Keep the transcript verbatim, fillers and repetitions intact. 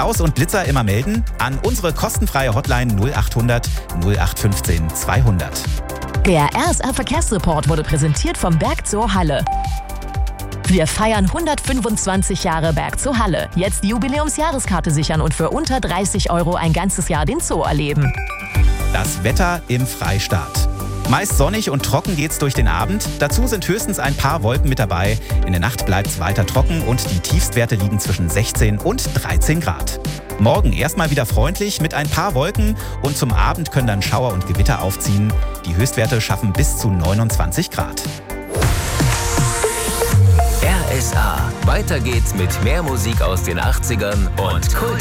Staus und Blitzer immer melden an unsere kostenfreie Hotline null achthundert null acht fünfzehn zweihundert. Der R S A-Verkehrsreport wurde präsentiert vom Bergzoo Halle. Wir feiern hundertfünfundzwanzig Jahre Bergzoo Halle. Jetzt die Jubiläumsjahreskarte sichern und für unter dreißig Euro ein ganzes Jahr den Zoo erleben. Das Wetter im Freistaat. Meist sonnig und trocken geht's durch den Abend. Dazu sind höchstens ein paar Wolken mit dabei. In der Nacht bleibt's weiter trocken und die Tiefstwerte liegen zwischen sechzehn und dreizehn Grad. Morgen erstmal wieder freundlich mit ein paar Wolken und zum Abend können dann Schauer und Gewitter aufziehen. Die Höchstwerte schaffen bis zu neunundzwanzig Grad. R S A. Weiter geht's mit mehr Musik aus den achtzigern und Kult.